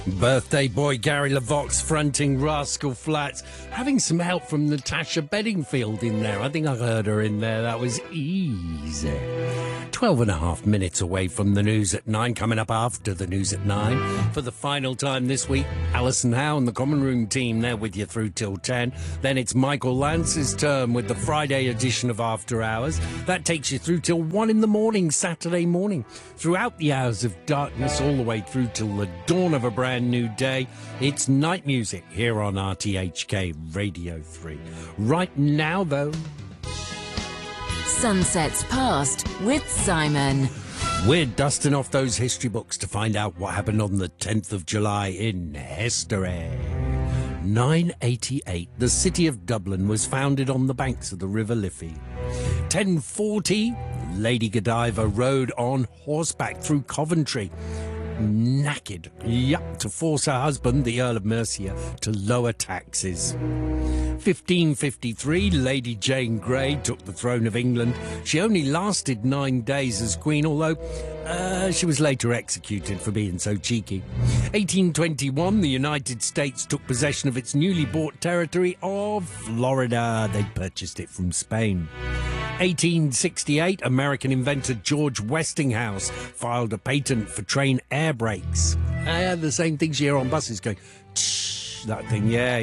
Birthday boy Gary LeVox fronting Rascal Flatts, having some help from Natasha Bedingfield in there. I think I heard her in there. That was easy. 12 and a half minutes away from the news at 9, coming up after the news at 9. For the final time this week, Alison Howe and the Common Room team, they're with you through till 10. Then it's Michael Lance's turn with the Friday edition of After Hours. That takes you through till 1 in the morning, Saturday morning. Throughout the hours of darkness, all the way through till the dawn of a brand new day, it's night music here on RTHK Radio 3. Right now, though, Sunsets Past with Simon. we're dusting off those history books to find out what happened on the 10th of July in history. 988, the city of Dublin was founded on the banks of the River Liffey. 1040, Lady Godiva rode on horseback through Coventry, knackered, to force her husband, the Earl of Mercia, to lower taxes. 1553, Lady Jane Grey took the throne of England. She only lasted 9 days as queen, although she was later executed for being so cheeky. 1821, the United States took possession of its newly bought territory of Florida. They'd purchased it from Spain. 1868, American inventor George Westinghouse filed a patent for train air brakes. The same things you hear on buses going, tsh, that thing, yeah.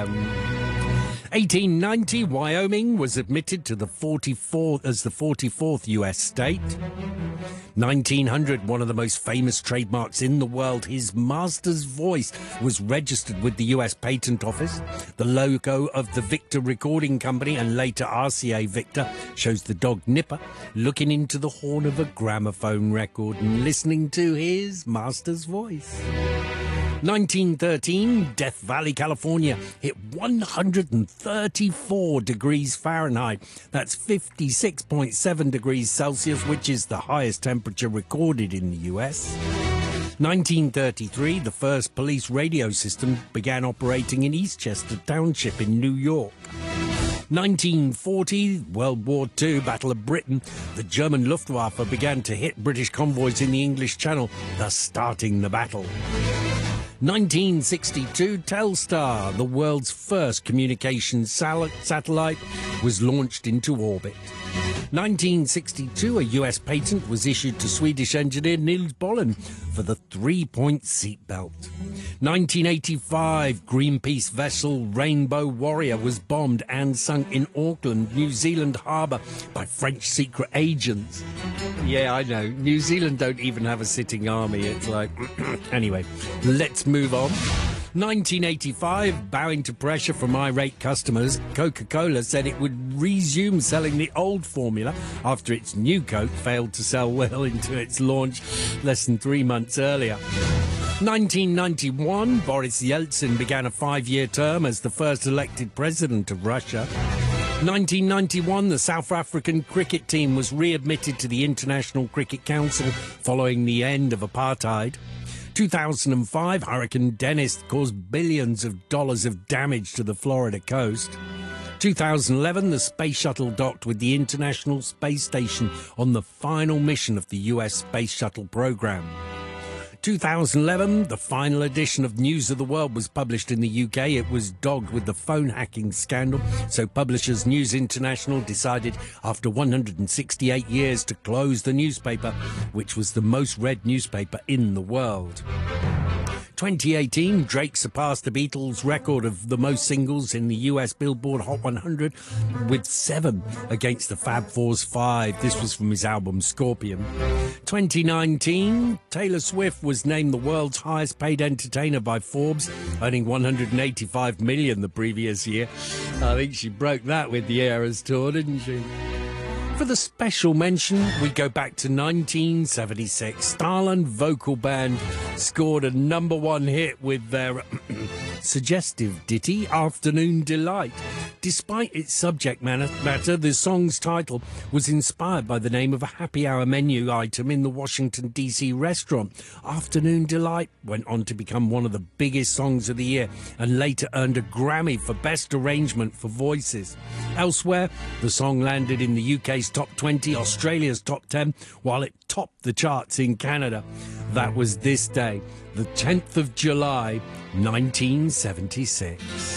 1890, Wyoming was admitted to the 44th U.S. state. 1900, one of the most famous trademarks in the world, his master's voice, was registered with the U.S. Patent Office. The logo of the Victor Recording Company, and later RCA Victor, shows the dog Nipper looking into the horn of a gramophone record and listening to his master's voice. 1913, Death Valley, California, hit 134 degrees Fahrenheit. That's 56.7 degrees Celsius, which is the highest temperature recorded in the US. 1933, the first police radio system began operating in Eastchester Township in New York. 1940, World War II, Battle of Britain. The German Luftwaffe began to hit British convoys in the English Channel, thus starting the battle. 1962, Telstar, the world's first communications satellite, was launched into orbit. 1962, a US patent was issued to Swedish engineer Nils Bohlin for the three-point seatbelt. 1985, Greenpeace vessel Rainbow Warrior was bombed and sunk in Auckland, New Zealand harbour by French secret agents. Yeah, I know. New Zealand don't even have a sitting army. It's like... Anyway, let's move on. 1985, bowing to pressure from irate customers, Coca-Cola said it would resume selling the old formula after its new Coke failed to sell well into its launch less than 3 months earlier. 1991, Boris Yeltsin began a 5-year term as the first elected president of Russia. 1991, the South African cricket team was readmitted to the International Cricket Council following the end of apartheid. 2005, Hurricane Dennis caused billions of dollars of damage to the Florida coast. 2011, the space shuttle docked with the International Space Station on the final mission of the US Space Shuttle program. 2011, the final edition of News of the World was published in the UK. It was dogged with the phone hacking scandal, so publishers News International decided after 168 years to close the newspaper, which was the most read newspaper in the world. 2018, Drake surpassed the Beatles' record of the most singles in the US Billboard Hot 100 with 7 against the Fab Four's 5. This was from his album Scorpion. 2019, Taylor Swift was named the world's highest paid entertainer by Forbes, earning $185 million the previous year. I think she broke that with the Eras tour, didn't she? For the special mention, we go back to 1976. Starland Vocal Band scored a #1 hit with their suggestive ditty, Afternoon Delight. Despite its subject matter, the song's title was inspired by the name of a happy hour menu item in the Washington, D.C. restaurant. Afternoon Delight went on to become one of the biggest songs of the year and later earned a Grammy for Best Arrangement for Voices. Elsewhere, the song landed in the UK's top 20, Australia's top 10, while it topped the charts in Canada. That was this day, the 10th of July, 1976.